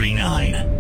1039.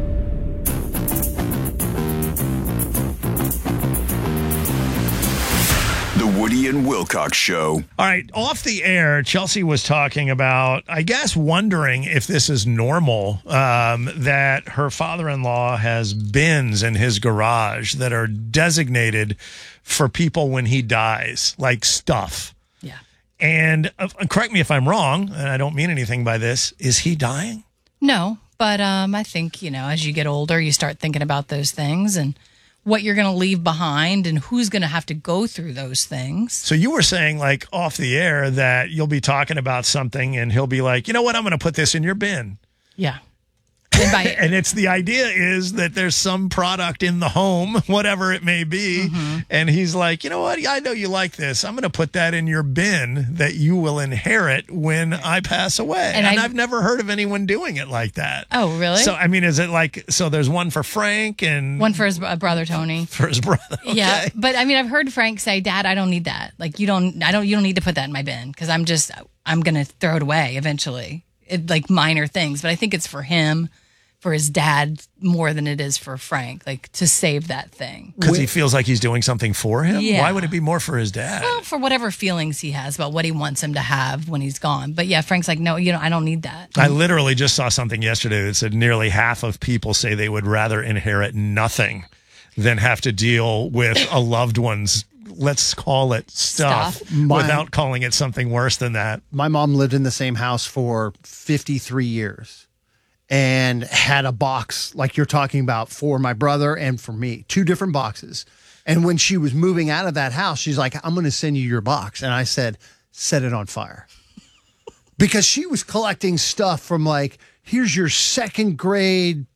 The Woody and Wilcox Show. All right, off the air, Chelsea was talking about, I guess, wondering if this is normal, that her father-in-law has bins in his garage that are designated for people when he dies, like stuff. Yeah. And correct me if I'm wrong, and I don't mean anything by this, is he dying? No, but I think, as you get older, you start thinking about those things and what you're going to leave behind and who's going to have to go through those things. So you were saying, like, off the air that you'll be talking about something and he'll be like, you know what, I'm going to put this in your bin. Yeah. And it's the idea is that there's some product in the home, whatever it may be. Mm-hmm. And he's like, you know what? I know you like this. I'm going to put that in your bin that you will inherit when I pass away. And I've never heard of anyone doing it like that. Oh, really? So, I mean, is it like, so there's one for Frank and one for his brother, Tony. For his brother. Okay. Yeah. But I mean, I've heard Frank say, Dad, I don't need that. Like, you don't need to put that in my bin because I'm going to throw it away eventually. Like minor things. But I think it's for him, for his dad more than it is for Frank, like to save that thing. Because he feels like he's doing something for him? Yeah. Why would it be more for his dad? Well, for whatever feelings he has about what he wants him to have when he's gone. But yeah, Frank's like, no, I don't need that. I literally just saw something yesterday that said nearly half of people say they would rather inherit nothing than have to deal with a loved one's, let's call it stuff. Without calling it something worse than that. My mom lived in the same house for 53 years. And had a box like you're talking about for my brother and for me, 2 different boxes. And when she was moving out of that house, she's like, I'm going to send you your box. And I said, set it on fire. Because she was collecting stuff from like, here's your 2nd grade,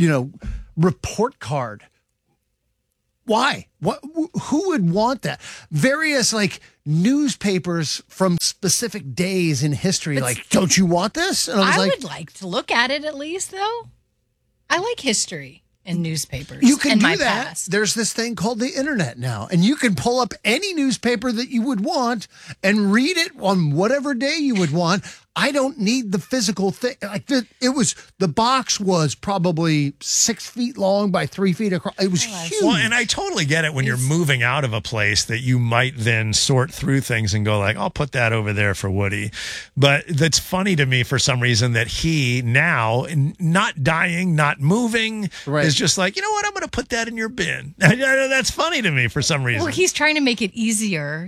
report card. Why? Who would want that? Various like newspapers from specific days in history. Like, don't you want this? And I would like to look at it at least, though. I like history and newspapers. You can do my that. Past. There's this thing called the internet now, and you can pull up any newspaper that you would want and read it on whatever day you would want. I don't need the physical thing. Like the box was probably 6 feet long by 3 feet across. It was huge. Well, and I totally get it when you're moving out of a place that you might then sort through things and go like, I'll put that over there for Woody. But that's funny to me for some reason that he now, not dying, not moving, is just like, you know what, I'm going to put that in your bin. That's funny to me for some reason. Well, he's trying to make it easier,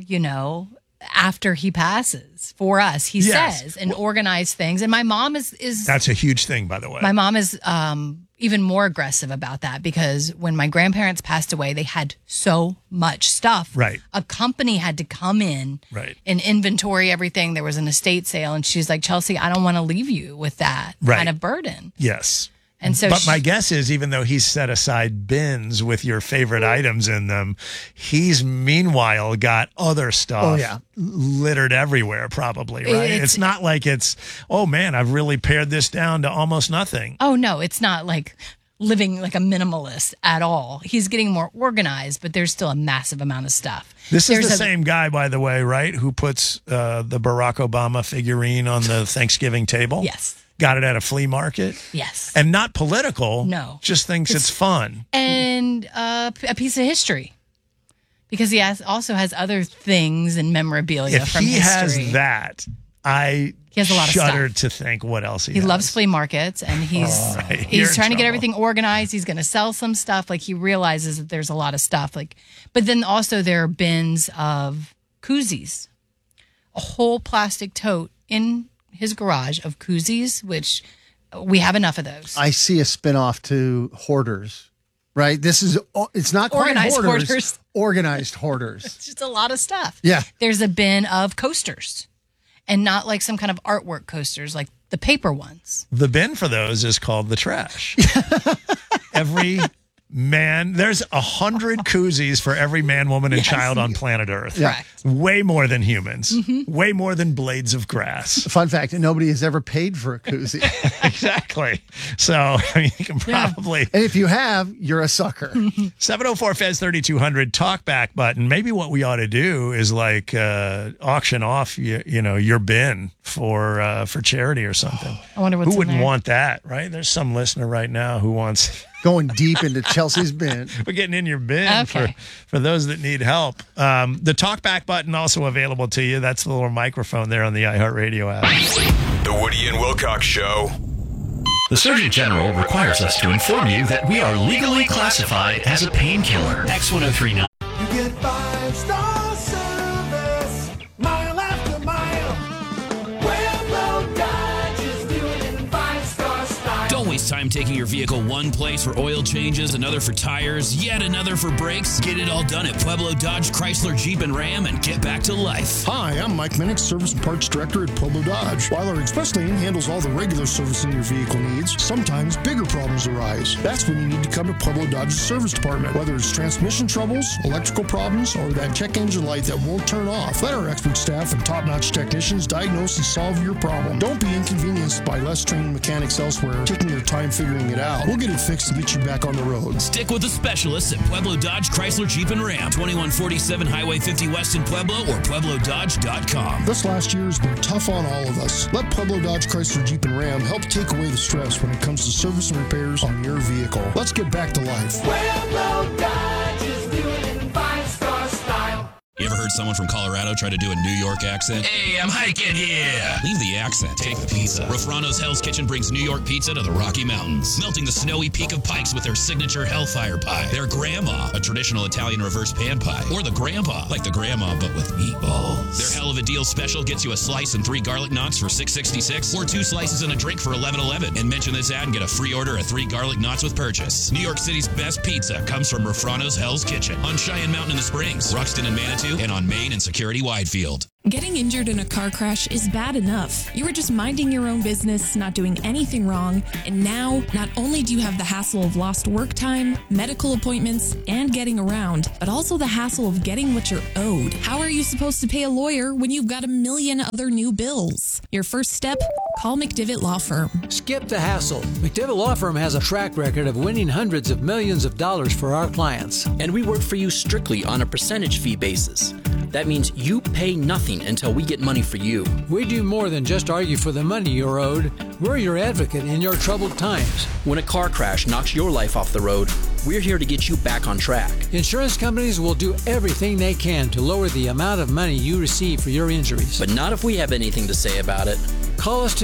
after he passes for us, he says, and organize things. And my mom is that's a huge thing, by the way. My mom is even more aggressive about that because when my grandparents passed away, they had so much stuff. Right. A company had to come in and inventory everything. There was an estate sale, and she's like, Chelsea, I don't want to leave you with that kind of burden. Yes. And so but my guess is, even though he's set aside bins with your favorite items in them, he's meanwhile got other stuff littered everywhere, probably, right? It's not like it's, oh man, I've really pared this down to almost nothing. Oh no, it's not like living like a minimalist at all. He's getting more organized, but there's still a massive amount of stuff. This is the same guy, by the way, right? Who puts the Barack Obama figurine on the Thanksgiving table? Yes. Got it at a flea market? Yes. And not political. No. Just thinks it's fun. And a piece of history. Because he also has other things and memorabilia from history. If he has that, he has a lot shudder to think what else he has. He loves flea markets, and he's trying to get everything organized. He's going to sell some stuff. Like, he realizes that there's a lot of stuff. Like, but then also there are bins of koozies. A whole plastic tote in his garage of koozies, which we have enough of those. I see a spinoff to Hoarders, right? It's not quite organized hoarders. Organized hoarders. It's just a lot of stuff. Yeah. There's a bin of coasters, and not like some kind of artwork coasters, like the paper ones. The bin for those is called the trash. Every man, there's 100 koozies for every man, woman, and child on planet Earth. Yeah. Correct. Way more than humans. Way more than blades of grass. Fun fact, nobody has ever paid for a koozie. Exactly. So, I mean, you can probably... And if you have, you're a sucker. 704-FEZ-3200 talkback button. Maybe what we ought to do is like auction off, you know, your bin for charity or something. I wonder what's Who wouldn't in there. want that, right? There's some listener right now who wants... Going deep into Chelsea's bin. We're getting in your bin Okay. for those that need help. The talkback button also available to you. That's the little microphone there on the iHeartRadio app. The Woody and Wilcox Show. The Surgeon General requires us to inform you that we are legally classified as a painkiller. X1039. You get 5-star service, mile after mile. Pueblo Dodge is doing it in 5-star style. Don't waste time taking your vehicle one place for oil changes, another for tires, yet another for brakes. Get it all done at Pueblo Dodge, Chrysler, Jeep, and Ram and get back to life. Hi, I'm Mike Minnick, Service and Parts Director at Pueblo Dodge. While our express lane handles all the regular servicing your vehicle needs, sometimes bigger problems arise. That's when you need to come to Pueblo Dodge's service department. Whether it's transmission troubles, electrical problems, or that check engine light that won't turn off, let our expert staff and top-notch technicians diagnose and solve your problem. Don't be inconvenienced by less trained mechanics elsewhere taking their time figuring it out. We'll get it fixed to get you back on the road. Stick with the specialists at Pueblo Dodge, Chrysler, Jeep, and Ram. 2147 Highway 50 West in Pueblo or PuebloDodge.com. This last year has been tough on all of us. Let Pueblo Dodge, Chrysler, Jeep, and Ram help take away the stress when it comes to service and repairs on your vehicle. Let's get back to life. Pueblo Dodge is doing it in 5-star style. You ever heard someone from Colorado try to do a New York accent? Hey, I'm hiking here. Leave the accent. Take the pizza. Rofrano's Hell's Kitchen brings New York pizza to the Rocky Mountains, melting the snowy peak of Pikes with their signature Hellfire Pie, their Grandma, a traditional Italian reverse pan pie, or the Grandpa, like the Grandma but with meatballs. Their Hell of a Deal special gets you a slice and 3 garlic knots for $6.66, or 2 slices and a drink for $11.11. And mention this ad and get a free order of 3 garlic knots with purchase. New York City's best pizza comes from Rofrano's Hell's Kitchen on Cheyenne Mountain in the Springs, Ruxton and Manitou, and on Main and Security Widefield. Getting injured in a car crash is bad enough. You were just minding your own business, not doing anything wrong, and now not only do you have the hassle of lost work time, medical appointments, and getting around, but also the hassle of getting what you're owed. How are you supposed to pay a lawyer when you've got a million other new bills? Your first step? Call McDivitt Law Firm. Skip the hassle. McDivitt Law Firm has a track record of winning hundreds of millions of dollars for our clients. And we work for you strictly on a percentage fee basis. That means you pay nothing until we get money for you. We do more than just argue for the money you're owed. We're your advocate in your troubled times. When a car crash knocks your life off the road, we're here to get you back on track. Insurance companies will do everything they can to lower the amount of money you receive for your injuries. But not if we have anything to say about it. Call us